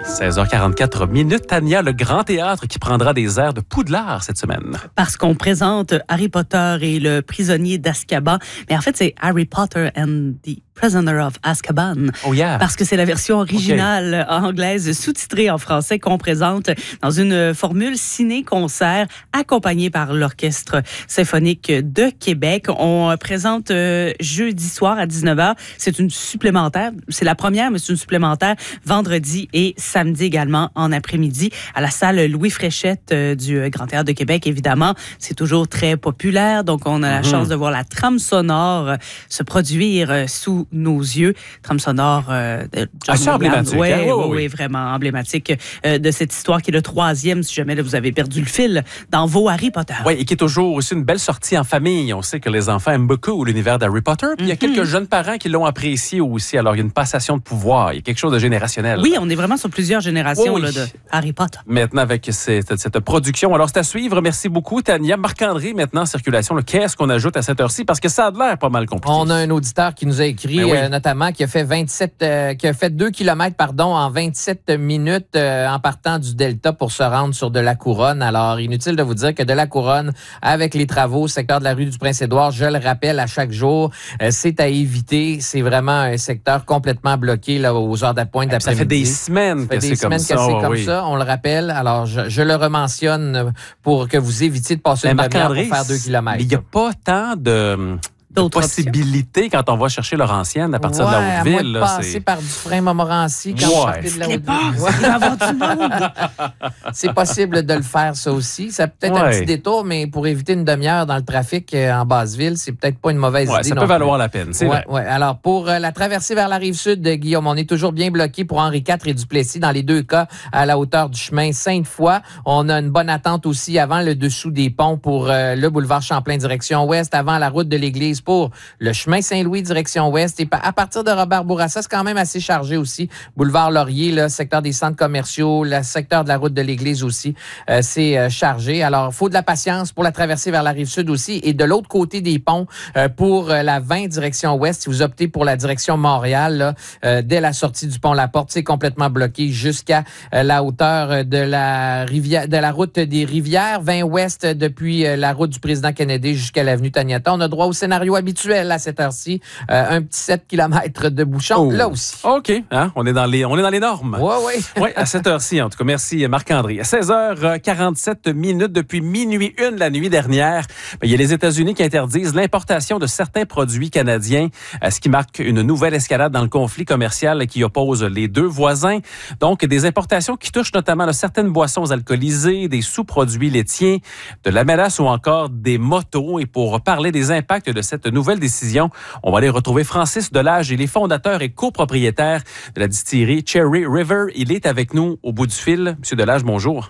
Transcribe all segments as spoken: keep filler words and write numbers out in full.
seize heures quarante-quatre minutes, Tania, le Grand Théâtre qui prendra des airs de Poudlard cette semaine. Parce qu'on présente Harry Potter et le prisonnier d'Azkaban. Mais en fait, c'est Harry Potter and the Prisoner of Azkaban. Oh yeah. Parce que c'est la version originale okay. anglaise sous-titrée en français qu'on présente dans une formule ciné-concert accompagnée par l'Orchestre symphonique de Québec. On présente euh, jeudi soir à dix-neuf heures. C'est une supplémentaire. C'est la première, mais c'est une supplémentaire vendredi et samedi également en après-midi à la salle Louis Fréchette euh, du Grand Théâtre de Québec. Évidemment, c'est toujours très populaire. Donc, on a la mm-hmm. chance de voir la trame sonore euh, se produire euh, sous nos yeux. Trame sonore euh, de John Assez emblématique. Oui, hein? oui, oui, oui, vraiment emblématique euh, de cette histoire qui est le troisième, si jamais là, vous avez perdu le fil, dans vos Harry Potter. Oui, et qui est toujours aussi une belle sortie en famille. On sait que les enfants aiment beaucoup l'univers d'Harry Potter. Puis mm-hmm. il y a quelques jeunes parents qui l'ont apprécié aussi. Alors, il y a une passation de pouvoir. Il y a quelque chose de générationnel. Oui, on est vraiment sur plusieurs générations oh, oui. là, de Harry Potter. Maintenant, avec cette, cette production. Alors, c'est à suivre. Merci beaucoup, Tania. Marc-André, maintenant, en circulation. Là, qu'est-ce qu'on ajoute à cette heure-ci? Parce que ça a l'air pas mal compliqué. On a un auditeur qui nous a écrit, ben oui. euh, notamment, qui a fait vingt-sept, euh, qui a fait deux kilomètres, pardon, en vingt-sept minutes euh, en partant du Delta pour se rendre sur de la Couronne. Alors, inutile de vous dire que de la Couronne, avec les travaux, secteur de la rue du Prince-Édouard, je le rappelle à chaque jour, euh, c'est à éviter. C'est vraiment un secteur complètement bloqué là, aux heures d'appointe d'après-midi. Ça fait des semaines ça fait que des c'est semaines comme que ça. c'est Oh, comme oui. ça, on le rappelle. Alors, je, je le rementionne pour que vous évitiez de passer une demi-heure pour faire deux kilomètres. Il n'y a pas tant de... D'autres possibilités quand on va chercher Laurentienne à partir ouais, de la Haute-Ville. À moins de passer c'est... par Dufresne-Montmorency quand ouais. vous partez de la Haute-Ville. Il va y avoir du monde. C'est possible de le faire, ça aussi. Ça peut être ouais. un petit détour, mais pour éviter une demi-heure dans le trafic euh, en Basse-Ville, c'est peut-être pas une mauvaise ouais, idée. Ça non peut plus. valoir la peine, c'est ouais, vrai. Ouais. Alors, pour euh, la traversée vers la Rive-Sud, euh, Guillaume, on est toujours bien bloqué pour Henri quatre et Duplessis, dans les deux cas, à la hauteur du chemin Sainte-Foy. On a une bonne attente aussi avant le dessous des ponts pour euh, le boulevard Champlain, direction ouest, avant la route de l'Église pour le chemin Saint-Louis, direction ouest. Et à partir de Robert Bourassa, c'est quand même assez chargé aussi. Boulevard Laurier, le secteur des centres commerciaux, le secteur de la route de l'Église aussi, euh, c'est euh, chargé. Alors, il faut de la patience pour la traversée vers la Rive-Sud aussi. Et de l'autre côté des ponts, euh, pour euh, la vingt, direction ouest, si vous optez pour la direction Montréal, là, euh, dès la sortie du pont La Porte, c'est complètement bloqué jusqu'à euh, la hauteur de la rivière, de la route des Rivières, vingt ouest, depuis euh, la route du président Kennedy jusqu'à l'avenue Taniata. On a droit au scénario habituel à cette heure-ci, euh, un petit sept kilomètres de bouchon, oh. là aussi. OK, hein? on, est dans les, on est dans les normes. Oui, oui. Oui, à cette heure-ci, en tout cas. Merci, Marc-André. À seize heures quarante-sept minutes, depuis minuit une la nuit dernière, il y a les États-Unis qui interdisent l'importation de certains produits canadiens, ce qui marque une nouvelle escalade dans le conflit commercial qui oppose les deux voisins. Donc, des importations qui touchent notamment là, certaines boissons alcoolisées, des sous-produits laitiers, de la mélasse ou encore des motos. Et pour parler des impacts de cette nouvelle décision, on va aller retrouver Francis Delage. Il est fondateur et copropriétaire de la distillerie Cherry River. Il est avec nous au bout du fil. Monsieur Delage, bonjour.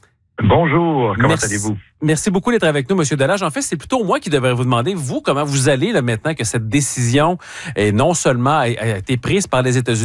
Bonjour, comment Merci. allez-vous? Merci beaucoup d'être avec nous, Monsieur Delage. En fait, c'est plutôt moi qui devrais vous demander, vous, comment vous allez là, maintenant que cette décision est non seulement a, a été prise par les États-Unis,